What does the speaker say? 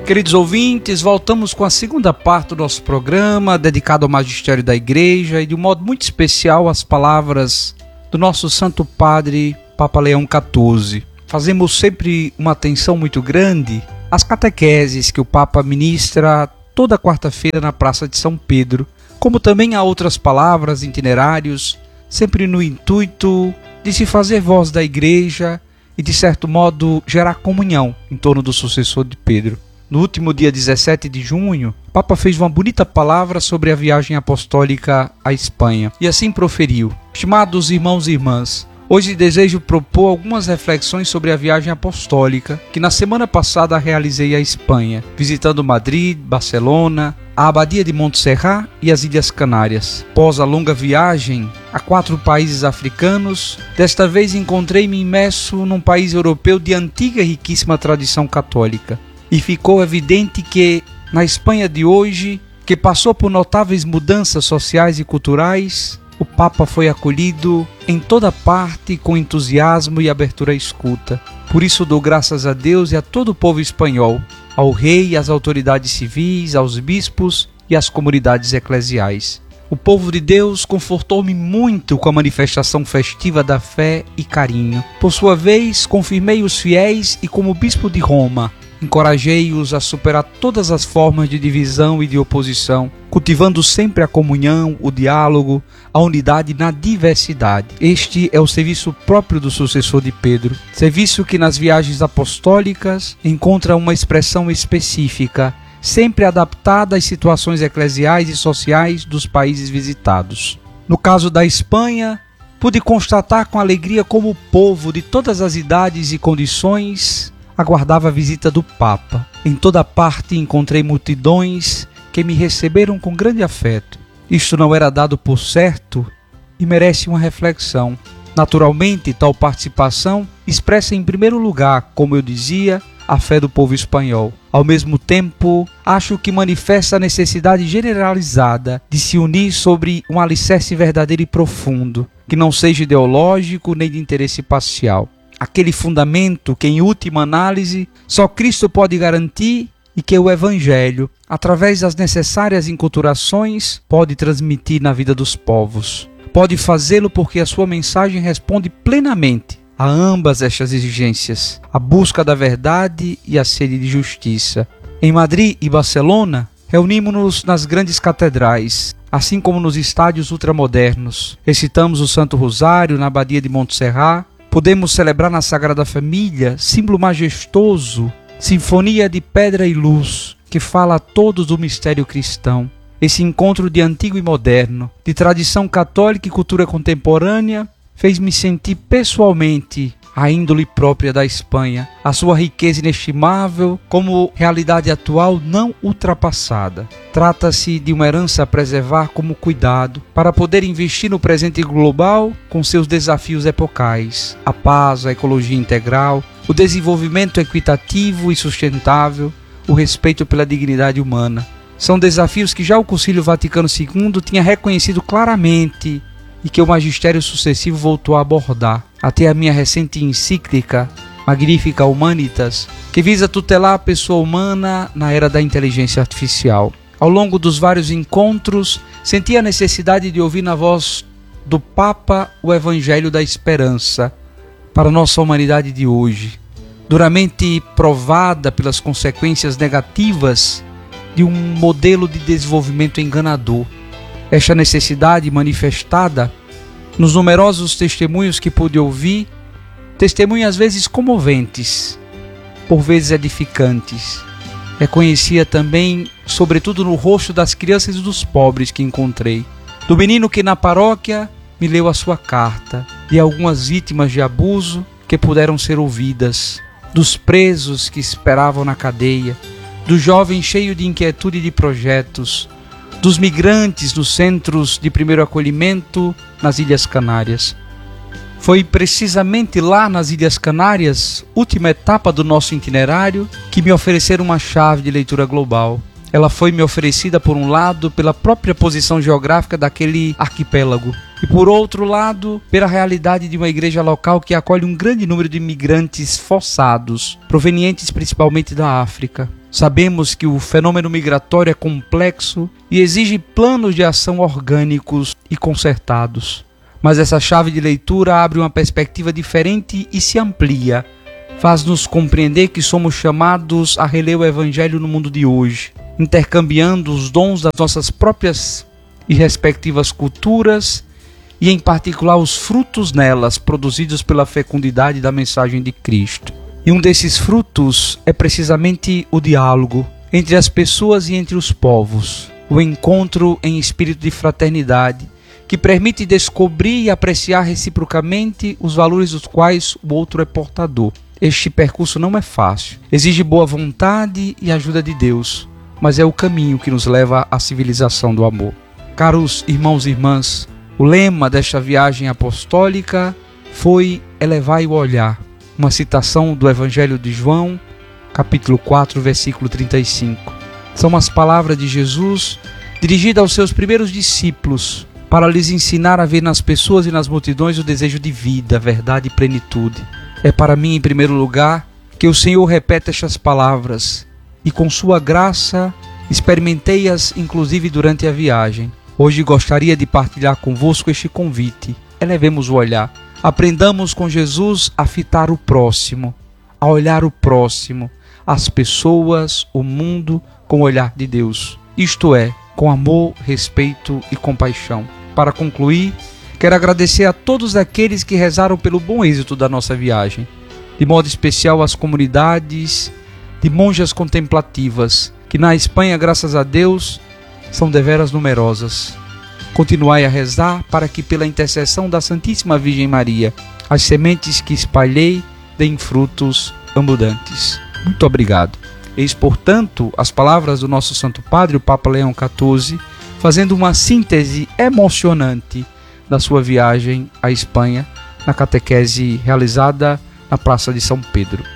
Queridos ouvintes, voltamos com a segunda parte do nosso programa, dedicado ao magistério da Igreja e de um modo muito especial às palavras do nosso Santo Padre, Papa Leão XIV. Fazemos sempre uma atenção muito grande às catequeses que o Papa ministra toda quarta-feira na Praça de São Pedro, como também a outras palavras, itinerários, sempre no intuito de se fazer voz da Igreja e, de certo modo, gerar comunhão em torno do sucessor de Pedro. No último dia 17 de junho, o Papa fez uma bonita palavra sobre a viagem apostólica à Espanha e assim proferiu: Estimados irmãos e irmãs, hoje desejo propor algumas reflexões sobre a viagem apostólica que na semana passada realizei à Espanha, visitando Madrid, Barcelona, a Abadia de Montserrat e as Ilhas Canárias. Após a longa viagem a 4 países africanos, desta vez encontrei-me imerso num país europeu de antiga e riquíssima tradição católica. E ficou evidente que, na Espanha de hoje, que passou por notáveis mudanças sociais e culturais, o Papa foi acolhido em toda parte com entusiasmo e abertura à escuta. Por isso dou graças a Deus e a todo o povo espanhol, ao rei, às autoridades civis, aos bispos e às comunidades eclesiais. O povo de Deus confortou-me muito com a manifestação festiva da fé e carinho. Por sua vez, confirmei os fiéis e, como bispo de Roma, encorajei-os a superar todas as formas de divisão e de oposição, cultivando sempre a comunhão, o diálogo, a unidade na diversidade. Este é o serviço próprio do sucessor de Pedro, serviço que nas viagens apostólicas encontra uma expressão específica, sempre adaptada às situações eclesiais e sociais dos países visitados. No caso da Espanha, pude constatar com alegria como o povo de todas as idades e condições aguardava a visita do Papa. Em toda parte encontrei multidões que me receberam com grande afeto. Isto não era dado por certo e merece uma reflexão. Naturalmente, tal participação expressa em primeiro lugar, como eu dizia, a fé do povo espanhol. Ao mesmo tempo, acho que manifesta a necessidade generalizada de se unir sobre um alicerce verdadeiro e profundo, que não seja ideológico nem de interesse parcial. Aquele fundamento que, em última análise, só Cristo pode garantir e que o Evangelho, através das necessárias enculturações, pode transmitir na vida dos povos. Pode fazê-lo porque a sua mensagem responde plenamente a ambas estas exigências, a busca da verdade e a sede de justiça. Em Madrid e Barcelona, reunimos-nos nas grandes catedrais, assim como nos estádios ultramodernos. Recitamos o Santo Rosário na Abadia de Montserrat. Podemos celebrar na Sagrada Família, símbolo majestoso, sinfonia de pedra e luz, que fala a todos do mistério cristão. Esse encontro de antigo e moderno, de tradição católica e cultura contemporânea, fez-me sentir pessoalmente a índole própria da Espanha, a sua riqueza inestimável como realidade atual não ultrapassada. Trata-se de uma herança a preservar como cuidado, para poder investir no presente global com seus desafios epocais: a paz, a ecologia integral, o desenvolvimento equitativo e sustentável, o respeito pela dignidade humana. São desafios que já o Concílio Vaticano II tinha reconhecido claramente e que o magistério sucessivo voltou a abordar. Até a minha recente encíclica, Magnificat Humanitas, que visa tutelar a pessoa humana na era da inteligência artificial. Ao longo dos vários encontros, senti a necessidade de ouvir na voz do Papa o Evangelho da Esperança para a nossa humanidade de hoje, duramente provada pelas consequências negativas de um modelo de desenvolvimento enganador. Esta necessidade manifestada nos numerosos testemunhos que pude ouvir, testemunhos às vezes comoventes, por vezes edificantes. Reconhecia também, sobretudo no rosto das crianças e dos pobres que encontrei, do menino que na paróquia me leu a sua carta, de algumas vítimas de abuso que puderam ser ouvidas, dos presos que esperavam na cadeia, do jovem cheio de inquietude e de projetos, dos migrantes nos centros de primeiro acolhimento nas Ilhas Canárias. Foi precisamente lá nas Ilhas Canárias, última etapa do nosso itinerário, que me ofereceram uma chave de leitura global. Ela foi me oferecida, por um lado, pela própria posição geográfica daquele arquipélago, e por outro lado, pela realidade de uma igreja local que acolhe um grande número de imigrantes forçados, provenientes principalmente da África. Sabemos que o fenômeno migratório é complexo e exige planos de ação orgânicos e concertados. Mas essa chave de leitura abre uma perspectiva diferente e se amplia. Faz-nos compreender que somos chamados a reler o Evangelho no mundo de hoje, intercambiando os dons das nossas próprias e respectivas culturas e, em particular, os frutos nelas produzidos pela fecundidade da mensagem de Cristo. E um desses frutos é precisamente o diálogo entre as pessoas e entre os povos, o encontro em espírito de fraternidade, que permite descobrir e apreciar reciprocamente os valores dos quais o outro é portador. Este percurso não é fácil, exige boa vontade e ajuda de Deus, mas é o caminho que nos leva à civilização do amor. Caros irmãos e irmãs, o lema desta viagem apostólica foi elevai o olhar, uma citação do Evangelho de João, capítulo 4, versículo 35. São as palavras de Jesus dirigidas aos seus primeiros discípulos, para lhes ensinar a ver nas pessoas e nas multidões o desejo de vida, verdade e plenitude. É para mim, em primeiro lugar, que o Senhor repete estas palavras, e com sua graça experimentei-as inclusive durante a viagem. Hoje gostaria de partilhar convosco este convite. Elevemos o olhar. Aprendamos com Jesus a fitar o próximo, a olhar o próximo, as pessoas, o mundo, com o olhar de Deus. Isto é, com amor, respeito e compaixão. Para concluir, quero agradecer a todos aqueles que rezaram pelo bom êxito da nossa viagem, de modo especial às comunidades de monjas contemplativas, que na Espanha, graças a Deus, são deveras numerosas. Continuai a rezar para que, pela intercessão da Santíssima Virgem Maria, as sementes que espalhei deem frutos abundantes. Muito obrigado. Eis, portanto, as palavras do nosso Santo Padre, o Papa Leão XIV, fazendo uma síntese emocionante da sua viagem à Espanha, na catequese realizada na Praça de São Pedro.